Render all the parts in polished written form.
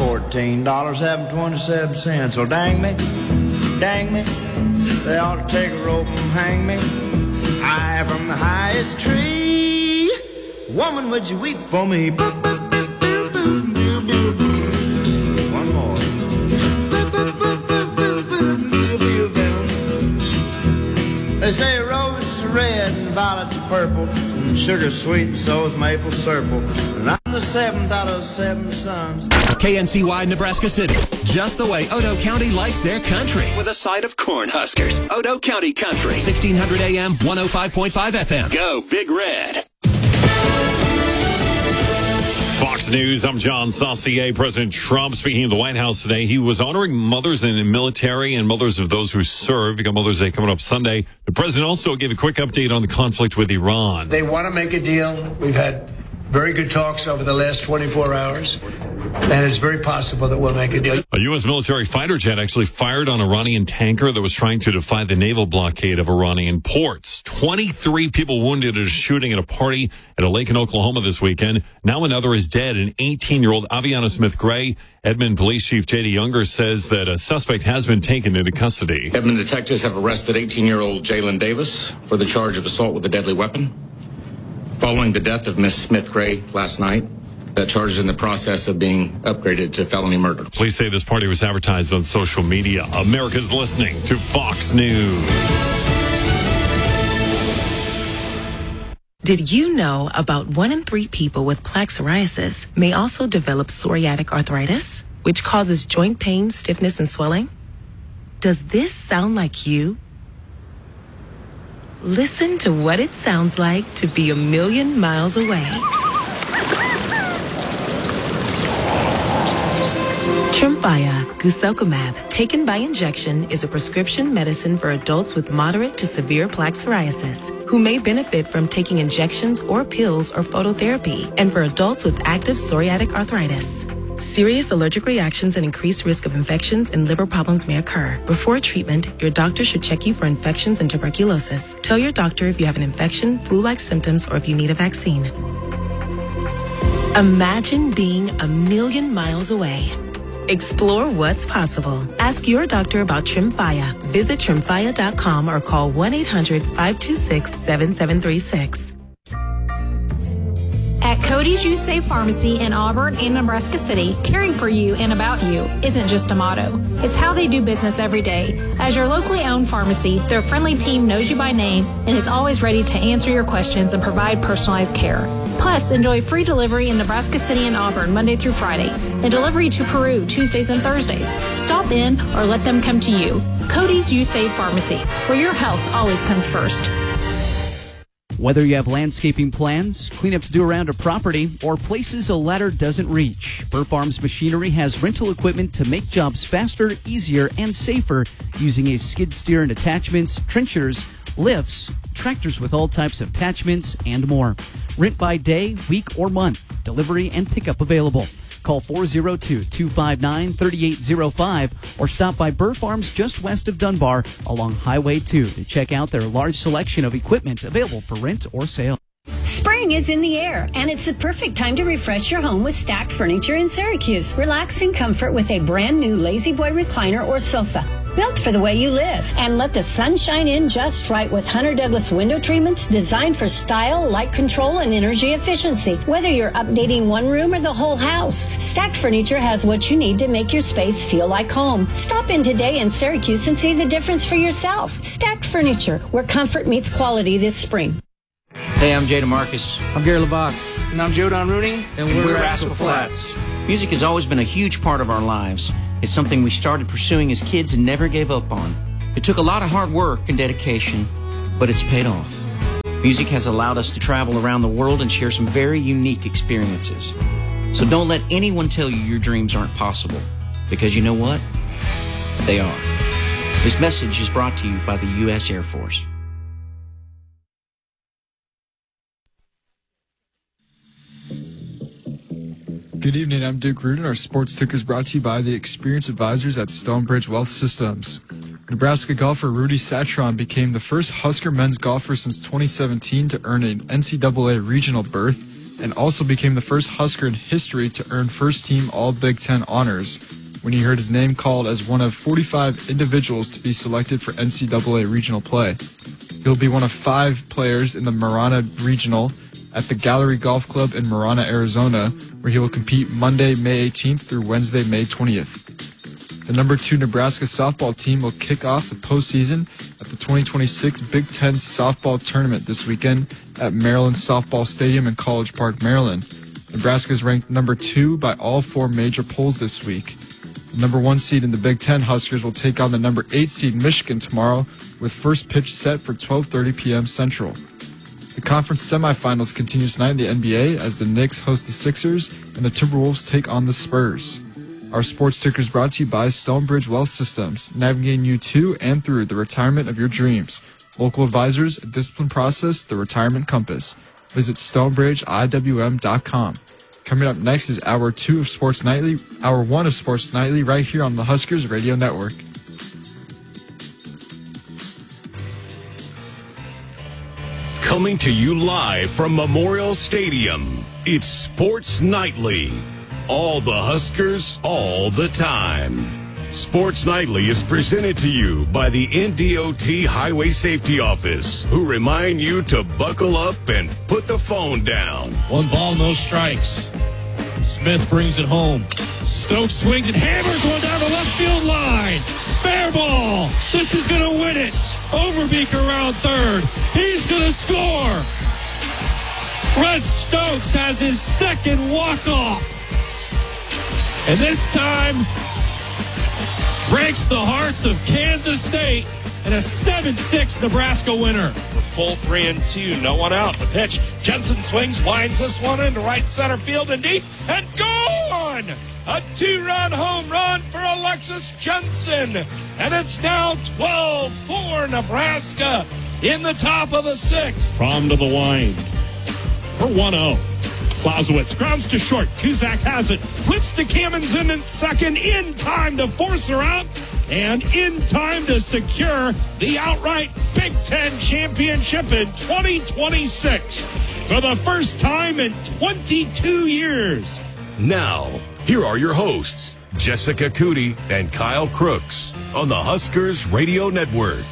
$14.27. So dang me, they ought to take a rope and hang me high from the highest tree. Woman, would you weep for me? One more. They say roses are red and violets are purple, and sugar's sweet and so is maple syrup. And I'm the seventh out of 7 sons. KNCY Nebraska City, just the way Odo County likes their country. With a side of Cornhuskers. Odo County Country, 1600 AM, 105.5 FM. Go Big Red. Fox News, I'm John Saucier. President Trump speaking in the White House today. He was honoring mothers in the military and mothers of those who serve. We got Mother's Day coming up Sunday. The president also gave a quick update on the conflict with Iran. They want to make a deal. We've had very good talks over the last 24 hours, and it's very possible that we'll make a deal. A U.S. military fighter jet actually fired on an Iranian tanker that was trying to defy the naval blockade of Iranian ports. 23 people wounded at a shooting at a party at a lake in Oklahoma this weekend. Now another is dead, an 18-year-old Aviana Smith Gray. Edmond Police Chief J.D. Younger says that a suspect has been taken into custody. Edmond detectives have arrested 18-year-old Jalen Davis for the charge of assault with a deadly weapon. Following the death of Miss Smith Gray last night, that charge is in the process of being upgraded to felony murder. Police say this party was advertised on social media. America's listening to Fox News. Did you know about 1 in 3 people with plaque psoriasis may also develop psoriatic arthritis, which causes joint pain, stiffness, and swelling? Does this sound like you? Listen to what it sounds like to be a million miles away. Tremfya guselkumab, taken by injection, is a prescription medicine for adults with moderate to severe plaque psoriasis who may benefit from taking injections or pills or phototherapy, and for adults with active psoriatic arthritis. Serious allergic reactions and increased risk of infections and liver problems may occur. Before treatment, your doctor should check you for infections and tuberculosis. Tell your doctor if you have an infection, flu-like symptoms, or if you need a vaccine. Imagine being a million miles away. Explore what's possible. Ask your doctor about Tremfya. Visit Tremfya.com or call 1-800-526-7736. At Cody's You Save Pharmacy in Auburn and Nebraska City, caring for you and about you isn't just a motto. It's how they do business every day. As your locally owned pharmacy, their friendly team knows you by name and is always ready to answer your questions and provide personalized care. Plus, enjoy free delivery in Nebraska City and Auburn Monday through Friday, and delivery to Peru Tuesdays and Thursdays. Stop in or let them come to you. Cody's You Save Pharmacy, where your health always comes first. Whether you have landscaping plans, cleanups due around a property, or places a ladder doesn't reach, Burr Farms Machinery has rental equipment to make jobs faster, easier, and safer using a skid steer and attachments, trenchers, lifts, tractors with all types of attachments, and more. Rent by day, week, or month. Delivery and pickup available. Call 402-259-3805 or stop by Burr Farms just west of Dunbar along Highway 2 to check out their large selection of equipment available for rent or sale. Spring is in the air, and it's the perfect time to refresh your home with Stacked Furniture in Syracuse. Relax in comfort with a brand new Lazy Boy recliner or sofa, built for the way you live. And let the sun shine in just right with Hunter Douglas window treatments designed for style, light control, and energy efficiency. Whether you're updating one room or the whole house, Stacked Furniture has what you need to make your space feel like home. Stop in today in Syracuse and see the difference for yourself. Stacked Furniture, where comfort meets quality this spring. Hey, I'm Jay DeMarcus. I'm Gary LeVox. And I'm Joe Don Rooney. And we're Rascal Flatts. Music has always been a huge part of our lives. It's something we started pursuing as kids and never gave up on. It took a lot of hard work and dedication, but it's paid off. Music has allowed us to travel around the world and share some very unique experiences. So don't let anyone tell you your dreams aren't possible, because you know what? They are. This message is brought to you by the U.S. Air Force. Good evening, I'm Duke Rudin. Our sports ticker is brought to you by the experienced advisors at Stonebridge Wealth Systems. Nebraska golfer Rudy Satron became the first Husker men's golfer since 2017 to earn an NCAA regional berth and also became the first Husker in history to earn first-team All-Big Ten honors when he heard his name called as one of 45 individuals to be selected for NCAA regional play. He'll be one of 5 players in the Marana Regional at the Gallery Golf Club in Marana, Arizona, where he will compete Monday, May 18th through Wednesday, May 20th. The number 2 Nebraska softball team will kick off the postseason at the 2026 Big Ten softball tournament this weekend at Maryland Softball Stadium in College Park, Maryland. Nebraska is ranked number 2 by all 4 major polls this week. The number 1 seed in the Big Ten, Huskers, will take on the number 8 seed Michigan tomorrow, with first pitch set for 12:30 p.m. Central. The conference semifinals continue tonight in the NBA as the Knicks host the Sixers and the Timberwolves take on the Spurs. Our sports ticker is brought to you by Stonebridge Wealth Systems, navigating you to and through the retirement of your dreams. Local advisors, a disciplined process, the retirement compass. Visit stonebridgeiwm.com. Coming up next is Hour 1 of Sports Nightly, right here on the Huskers Radio Network. Coming to you live from Memorial Stadium, it's Sports Nightly. All the Huskers, all the time. Sports Nightly is presented to you by the NDOT Highway Safety Office, who remind you to buckle up and put the phone down. 1 ball, no strikes. Smith brings it home. Stokes swings and hammers one down the left field line. Fair ball. This is going to win it. Overbeek around third. He's going to score. Brett Stokes has his second walk-off. And this time breaks the hearts of Kansas State and a 7-6 Nebraska winner. The full 3-2, no one out. The pitch, Jensen swings, lines this one into right center field and deep, and gone! A 2-run home run for Alexis Jensen. And it's now 12-4 Nebraska in the top of the 6th. From to the wind for 1-0. Clausewitz grounds to short. Kuzak has it. Flips to Kamenson in second. In time to force her out. And in time to secure the outright Big Ten championship in 2026. For the first time in 22 years. Now, here are your hosts, Jessica Cootie and Kyle Crooks, on the Huskers Radio Network.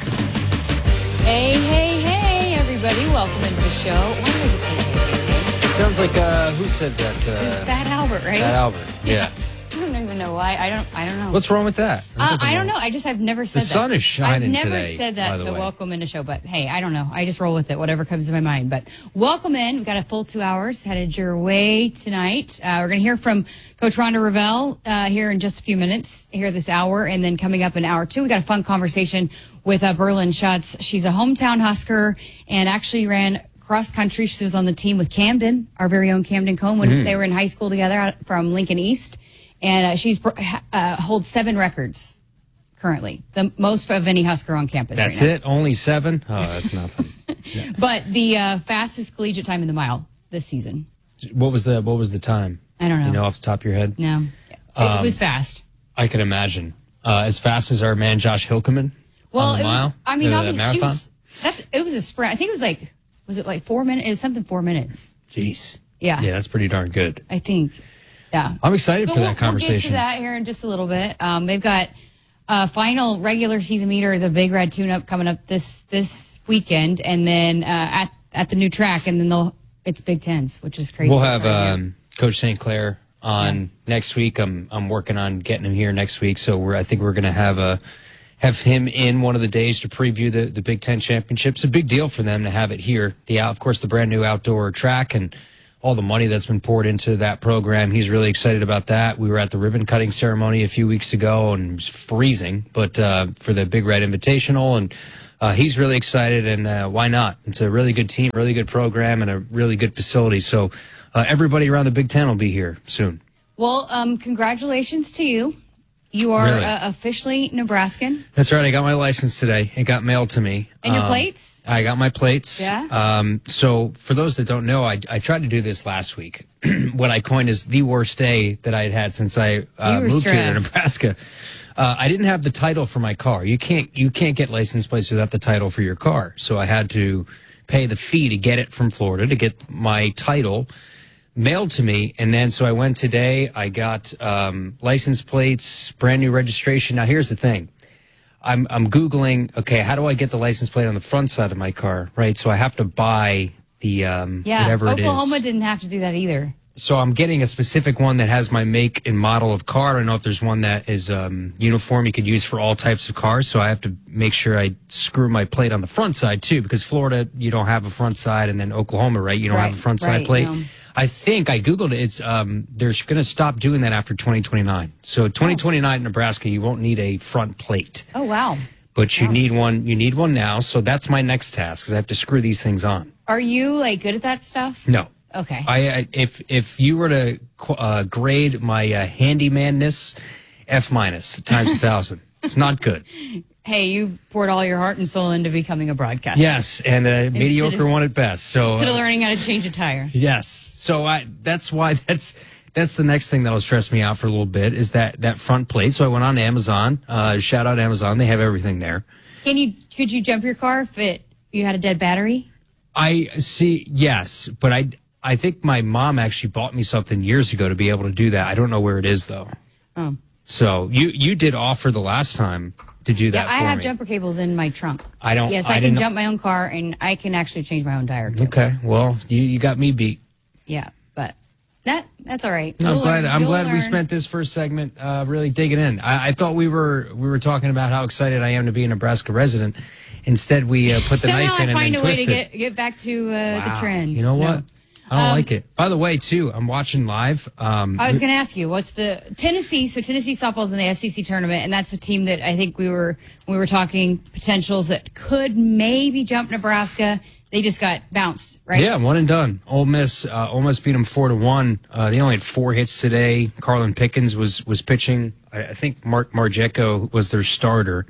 Hey, hey, hey, everybody. Welcome into the show. Why did I just say hey? Sounds like, who said that? It's Fat Albert, right? Fat Albert, yeah. I don't even know why. I don't know. What's wrong with that? I don't know. I've never said that. The sun is shining today. I've never today, said that to way. welcome in a show, but hey, I don't know. I just roll with it, whatever comes to my mind. But welcome in. We've got a full 2 hours headed your way tonight. We're going to hear from Coach Rhonda Revelle here in just a few minutes here this hour, and then coming up in hour 2, we got a fun conversation with Berlin Schutz. She's a hometown Husker and actually ran cross country. She was on the team with Camden, our very own Camden Cone, when they were in high school together from Lincoln East. And she's holds 7 records currently, the most of any Husker on campus. That's right now. it? Only 7? Oh, that's nothing. Yeah. But the fastest collegiate time in the mile this season. What was the time? I don't know. You know off the top of your head? No. It was fast. I can imagine. As fast as our man Josh Hilkeman on the mile? Marathon? It was a sprint. I think it was was it 4 minutes? It was something 4 minutes. Jeez. Yeah. Yeah, that's pretty darn good. I think. Yeah. I'm excited for that conversation. We'll get to that here in just a little bit. They've got a final regular season meter, the Big Red Tune-Up, coming up this weekend, and then at the new track, and then it's Big Tens, which is crazy. We'll have Coach St. Clair on next week. I'm working on getting him here next week, so I think we're going to have him in one of the days to preview the Big Ten championship. It's a big deal for them to have it here. Of course, the brand new outdoor track and all the money that's been poured into that program. He's really excited about that. We were at the ribbon cutting ceremony a few weeks ago, and it was freezing, but for the Big Red Invitational, and he's really excited, and why not? It's a really good team, really good program, and a really good facility. So everybody around the Big Ten will be here soon. Well, congratulations to you. You are Really? Officially Nebraskan. That's right. I got my license today. It got mailed to me. And your plates? I got my plates. Yeah. So for those that don't know, I tried to do this last week. What I coined as the worst day that I'd had since I moved here to Nebraska. I didn't have the title for my car. You can't get license plates without the title for your car. So I had to pay the fee to get it from Florida to get my title. mailed to me. And then so I went today. I got license plates, brand new registration. Now, here's the thing. I'm Googling, okay, how do I get the license plate on the front side of my car, right? So I have to buy the whatever it is. Oklahoma didn't have to do that either. So I'm getting a specific one that has my make and model of car. I don't know if there's one that is uniform you could use for all types of cars. So I have to make sure I screw my plate on the front side, too, because Florida, you don't have a front side, and then Oklahoma, right, you don't have a front side plate. No. I think I Googled it. It's they're going to stop doing that after 2029. So 2029 in Nebraska, you won't need a front plate. Oh, wow. But you need one. You need one now. So that's my next task, because I have to screw these things on. Are you, like, good at that stuff? No. Okay. If you were to grade my handymanness, F- times 1,000. It's not good. Hey, you poured all your heart and soul into becoming a broadcaster. Yes, and a mediocre one at best. So instead of learning how to change a tire. Yes. So that's why that's the next thing that'll stress me out for a little bit is that front plate. So I went on Amazon. Shout out Amazon. They have everything there. Could you jump your car if you had a dead battery? I see. Yes, but I think my mom actually bought me something years ago to be able to do that. I don't know where it is though. Oh. So you did offer the last time to do that for me. I have jumper cables in my trunk. Yes, I can jump my own car, and I can actually change my own tire, too. Okay, well, you got me beat. Yeah, but that's all right. No, I'm glad we spent this first segment really digging in. I thought we were talking about how excited I am to be a Nebraska resident. Instead, we put the knife in and then twisted. Somehow I find a way to get back to the trend. You know what? No. I don't like it. By the way, too, I'm watching live. I was going to ask you, what's the Tennessee? So Tennessee softball's in the SEC tournament, and that's the team that I think we were talking potentials that could maybe jump Nebraska. They just got bounced, right? Yeah, one and done. Ole Miss beat them 4-1. They only had 4 hits today. Carlin Pickens was pitching. I think Mark Marjeko was their starter.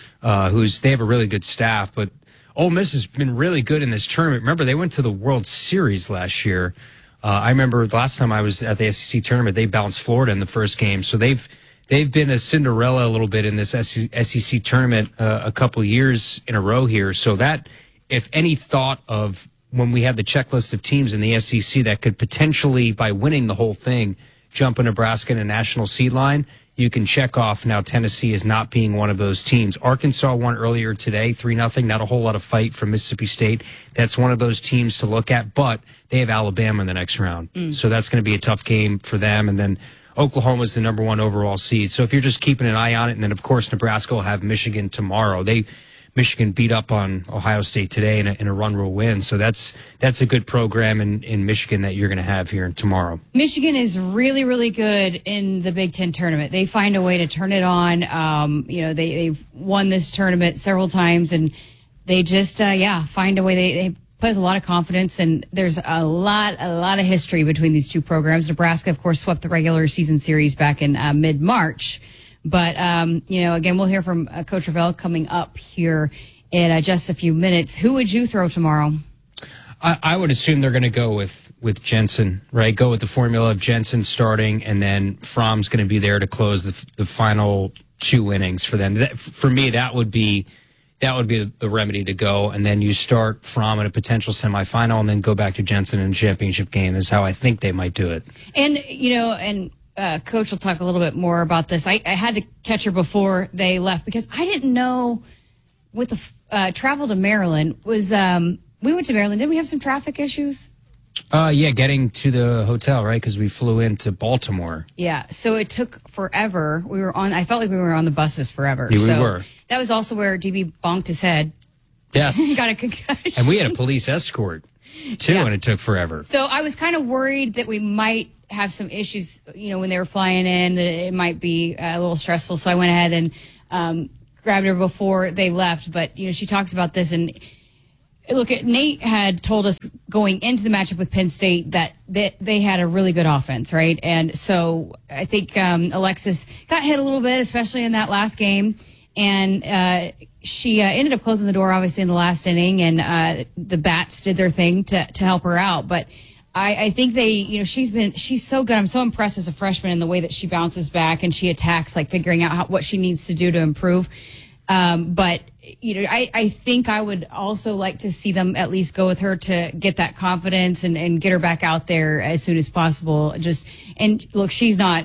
They have a really good staff, but Ole Miss has been really good in this tournament. Remember, they went to the World Series last year. I remember the last time I was at the SEC tournament, they bounced Florida in the first game. So they've been a Cinderella a little bit in this SEC tournament a couple of years in a row here. So that, if any thought of when we have the checklist of teams in the SEC that could potentially, by winning the whole thing, jump a Nebraska in a national seed line, you can check off now Tennessee is not being one of those teams. Arkansas won earlier today, 3-0. Not a whole lot of fight from Mississippi State. That's one of those teams to look at, but they have Alabama in the next round. So that's going to be a tough game for them. And then Oklahoma's the number 1 overall seed. So if you're just keeping an eye on it, and then, of course, Nebraska will have Michigan tomorrow. Michigan beat up on Ohio State today in a run rule win. So that's a good program in Michigan that you're going to have here tomorrow. Michigan is really, really good in the Big Ten tournament. They find a way to turn it on. They've won this tournament several times, and they just, find a way. They play with a lot of confidence, and there's a lot of history between these two programs. Nebraska, of course, swept the regular season series back in mid-March. But, again, we'll hear from Coach Ravel coming up here in just a few minutes. Who would you throw tomorrow? I would assume they're going to go with Jensen, right? Go with the formula of Jensen starting, and then Fromm's going to be there to close the final 2 innings for them. For me, that would be the remedy to go, and then you start Fromm in a potential semifinal, and then go back to Jensen in a championship game is how I think they might do it. And Coach will talk a little bit more about this. I had to catch her before they left because I didn't know with the travel to Maryland was we went to Maryland. Didn't we have some traffic issues? Getting to the hotel, right? Because we flew into Baltimore. Yeah, so it took forever. I felt like we were on the buses forever. Yeah, we were. That was also where DB bonked his head. Yes. He got a concussion. And we had a police escort, too, and it took forever. So I was kind of worried that we might have some issues, when they were flying in, that it might be a little stressful. So I went ahead and grabbed her before they left. But, she talks about this. And look, Nate had told us going into the matchup with Penn State that they had a really good offense, right? And so I think Alexis got hit a little bit, especially in that last game. And she ended up closing the door, obviously, in the last inning. And the Bats did their thing to help her out. But I think she's so good. I'm so impressed as a freshman in the way that she bounces back and she attacks, like figuring out what she needs to do to improve. But, I think I would also like to see them at least go with her to get that confidence and get her back out there as soon as possible. And look, she's not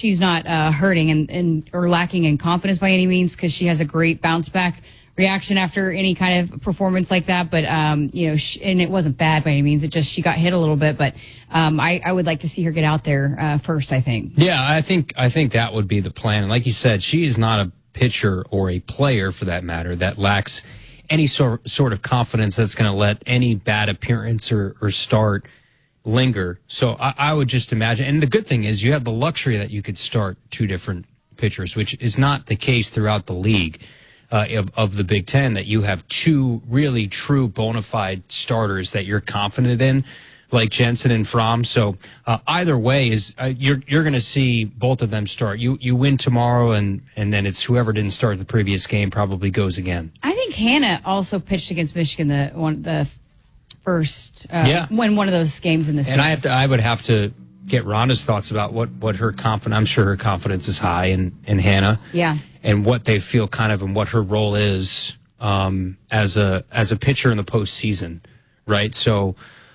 hurting or lacking in confidence by any means, because she has a great bounce back reaction after any kind of performance like that. But, and it wasn't bad by any means. It just, she got hit a little bit, but, I would like to see her get out there, first, I think. Yeah, I think that would be the plan. And like you said, she is not a pitcher or a player for that matter that lacks any sort of confidence that's going to let any bad appearance or start linger. So I would just imagine, and the good thing is you have the luxury that you could start two different pitchers, which is not the case throughout the league. Of the Big Ten, that you have two really true bona fide starters that you're confident in, like Jensen and Fromm. So either way is you're going to see both of them start. You win tomorrow, and then it's whoever didn't start the previous game probably goes again. I think Hannah also pitched against Michigan the first when one of those games in the series. And I would have to get Rhonda's thoughts about what her confidence. I'm sure her confidence is high in Hannah. Yeah. And what they feel kind of and what her role is as a pitcher in the postseason, right? So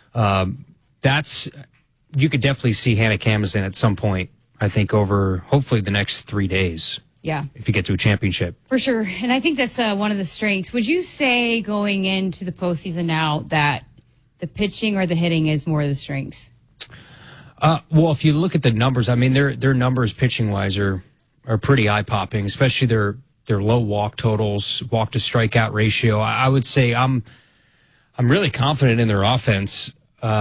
that's, you could definitely see Hannah Camazin at some point, I think, over hopefully the next 3 days. Yeah. If you get to a championship. For sure. And I think that's one of the strengths. Would you say going into the postseason now that the pitching or the hitting is more of the strengths? Well, if you look at the numbers, I mean, their numbers pitching wise are pretty eye popping, especially their low walk totals, walk to strikeout ratio. I would say I'm really confident in their offense.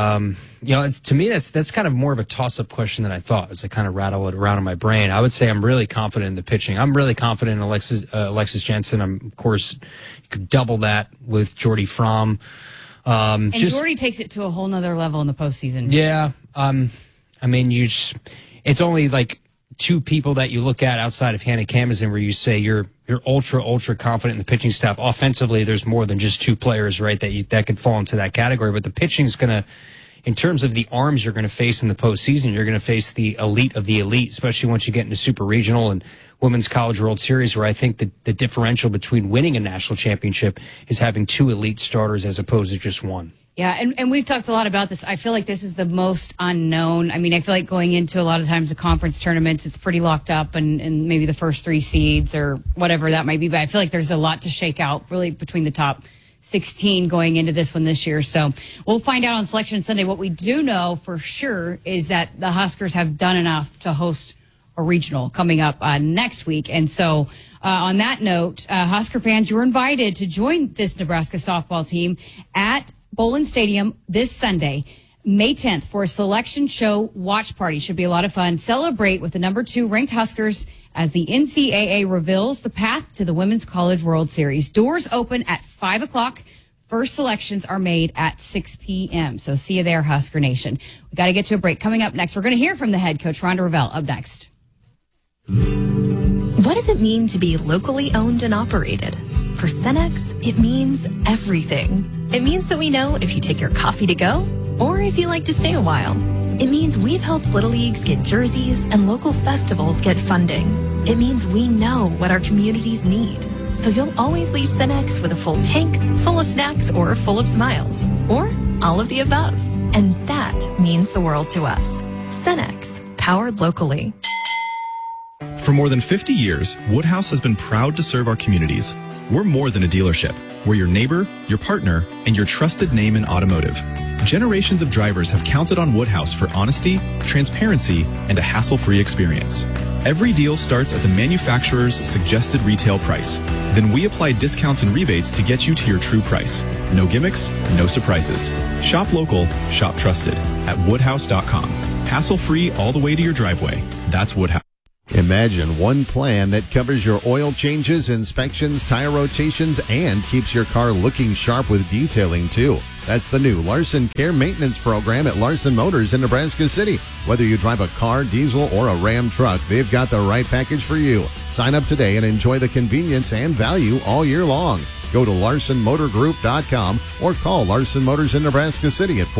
To me, that's kind of more of a toss up question than I thought as I kind of rattle it around in my brain. I would say I'm really confident in the pitching. I'm really confident in Alexis Jensen. Of course, you could double that with Jordy Fromm. And Jordy takes it to a whole nother level in the postseason. Yeah. I mean, it's only like two people that you look at outside of Hannah Camazin where you say you're ultra confident in the pitching staff. Offensively, there's more than just two players, right, that could fall into that category. But the pitching's going to, in terms of the arms you're going to face in the postseason, you're going to face the elite of the elite, especially once you get into Super Regional and Women's College World Series, where I think the differential between winning a national championship is having two elite starters as opposed to just one. Yeah, and we've talked a lot about this. I feel like this is the most unknown. I mean, I feel like going into a lot of times the conference tournaments, it's pretty locked up and maybe the first 3 seeds or whatever that might be. But I feel like there's a lot to shake out really between the top 16 going into this one this year. So we'll find out on Selection Sunday. What we do know for sure is that the Huskers have done enough to host a regional coming up next week. And so on that note, Husker fans, you're invited to join this Nebraska softball team at Bowlin Stadium this Sunday, May 10th, for a selection show watch party. Should be a lot of fun. Celebrate with the number 2 ranked Huskers as the NCAA reveals the path to the Women's College World Series. Doors open at 5 o'clock. First selections are made at 6 p.m. So see you there, Husker Nation. We got to get to a break. Coming up next, we're going to hear from the head coach, Rhonda Revelle, up next. What does it mean to be locally owned and operated? For Cenex, it means everything. It means that we know if you take your coffee to go or if you like to stay a while. It means we've helped Little Leagues get jerseys and local festivals get funding. It means we know what our communities need. So you'll always leave Cenex with a full tank, full of snacks, or full of smiles. Or all of the above. And that means the world to us. Cenex, powered locally. For more than 50 years, Woodhouse has been proud to serve our communities. We're more than a dealership. We're your neighbor, your partner, and your trusted name in automotive. Generations of drivers have counted on Woodhouse for honesty, transparency, and a hassle-free experience. Every deal starts at the manufacturer's suggested retail price. Then we apply discounts and rebates to get you to your true price. No gimmicks, no surprises. Shop local, shop trusted at woodhouse.com. Hassle-free all the way to your driveway. That's Woodhouse. Imagine one plan that covers your oil changes, inspections, tire rotations, and keeps your car looking sharp with detailing, too. That's the new Larson Care Maintenance Program at Larson Motors in Nebraska City. Whether you drive a car, diesel, or a Ram truck, they've got the right package for you. Sign up today and enjoy the convenience and value all year long. Go to LarsonMotorGroup.com or call Larson Motors in Nebraska City at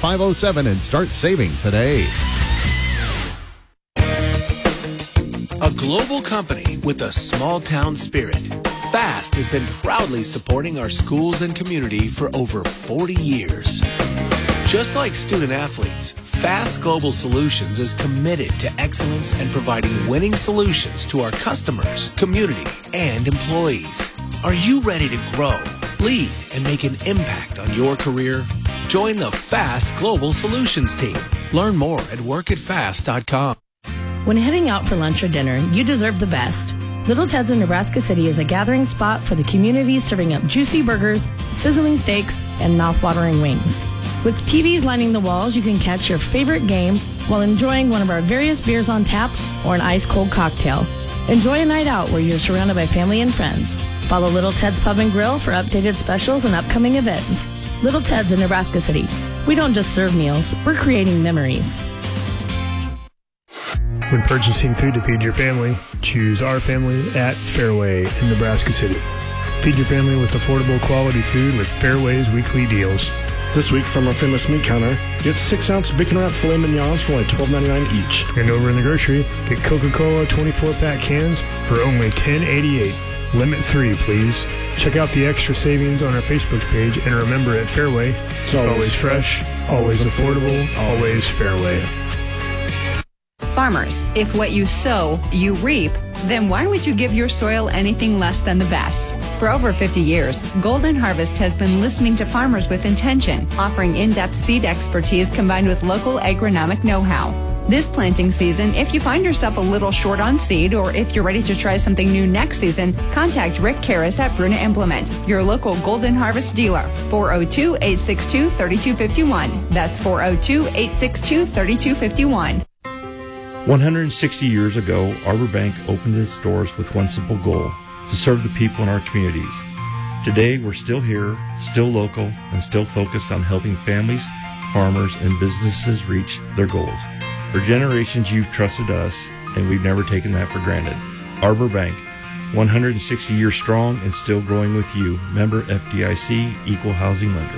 402-873-5507 and start saving today. A global company with a small town spirit, FAST has been proudly supporting our schools and community for over 40 years. Just like student athletes, FAST Global Solutions is committed to excellence and providing winning solutions to our customers, community, and employees. Are you ready to grow, lead, and make an impact on your career? Join the FAST Global Solutions team. Learn more at workatfast.com. When heading out for lunch or dinner, you deserve the best. Little Ted's in Nebraska City is a gathering spot for the community, serving up juicy burgers, sizzling steaks, and mouth-watering wings. With TVs lining the walls, you can catch your favorite game while enjoying one of our various beers on tap or an ice-cold cocktail. Enjoy a night out where you're surrounded by family and friends. Follow Little Ted's Pub and Grill for updated specials and upcoming events. Little Ted's in Nebraska City. We don't just serve meals, we're creating memories. When purchasing food to feed your family, choose our family at Fairway in Nebraska City. Feed your family with affordable quality food with Fairway's weekly deals. This week from our Famous Meat Counter, get 6-ounce bacon wrap filet mignons for only $12.99 each. And over in the grocery, get Coca-Cola 24-pack cans for only $10.88. Limit 3, please. Check out the extra savings on our Facebook page, and remember at Fairway, it's always fresh, always affordable, always Fairway. Farmers, if what you sow, you reap, then why would you give your soil anything less than the best? For over 50 years, Golden Harvest has been listening to farmers with intention, offering in-depth seed expertise combined with local agronomic know-how. This planting season, if you find yourself a little short on seed, or if you're ready to try something new next season, contact Rick Karras at Bruna Implement, your local Golden Harvest dealer, 402-862-3251. That's 402-862-3251. 160 years ago, Arbor Bank opened its doors with one simple goal: to serve the people in our communities. Today, we're still here, still local, and still focused on helping families, farmers, and businesses reach their goals. For generations, you've trusted us, and we've never taken that for granted. Arbor Bank, 160 years strong and still growing with you. Member FDIC, Equal Housing Lender.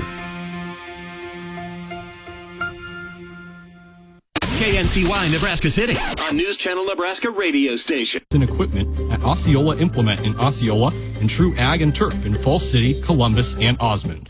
KNCY Nebraska City, a News Channel Nebraska radio station. And equipment at Osceola Implement in Osceola and True Ag and Turf in Falls City, Columbus, and Osmond.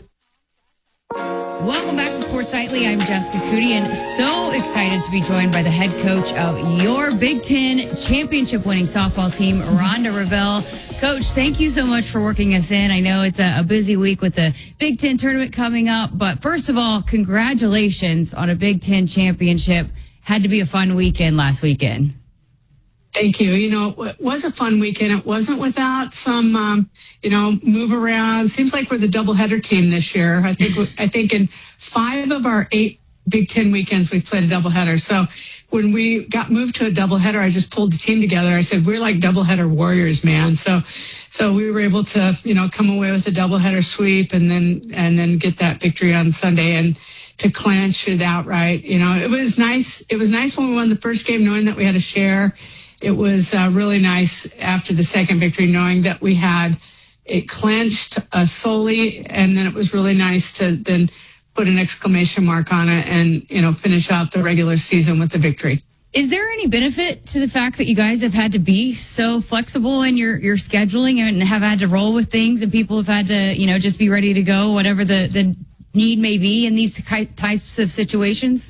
Welcome back to Sports Nightly. I'm Jessica Cootie, and so excited to be joined by the head coach of your Big Ten championship-winning softball team, Rhonda Revelle. Coach, thank you so much for working us in. I know it's a busy week with the Big Ten tournament coming up, but first of all, congratulations on a Big Ten championship. Had to be a fun weekend last weekend. Thank you. You know, it was a fun weekend. It wasn't without some, move around. Seems like we're the doubleheader team this year. I think in 5 of our 8 Big Ten weekends, we've played a doubleheader. So when we got moved to a doubleheader, I just pulled the team together. I said, we're like doubleheader warriors, man. So we were able to, come away with a doubleheader sweep and then get that victory on Sunday and to clinch it outright. It was nice. It was nice when we won the first game, knowing that we had a share. It was really nice after the second victory, knowing that we had it clinched solely, and then it was really nice to then put an exclamation mark on it and, finish out the regular season with a victory. Is there any benefit to the fact that you guys have had to be so flexible in your scheduling and have had to roll with things, and people have had to, just be ready to go, whatever the need may be in these types of situations?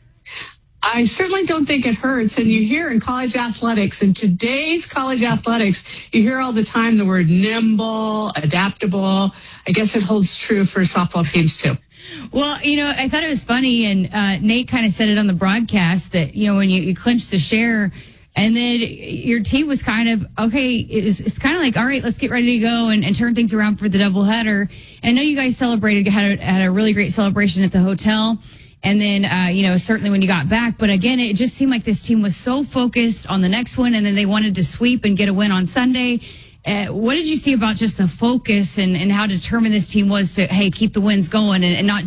I certainly don't think it hurts. And you hear in college athletics, in today's college athletics, you hear all the time the word nimble, adaptable. I guess it holds true for softball teams too. Well, I thought it was funny, and Nate kind of said it on the broadcast that, when you clinch the share, and then your team was kind of, okay, it's kind of like, all right, let's get ready to go and turn things around for the doubleheader. And I know you guys celebrated, had a really great celebration at the hotel. And then, certainly when you got back. But again, it just seemed like this team was so focused on the next one, and then they wanted to sweep and get a win on Sunday. What did you see about just the focus and how determined this team was to, hey, keep the wins going and not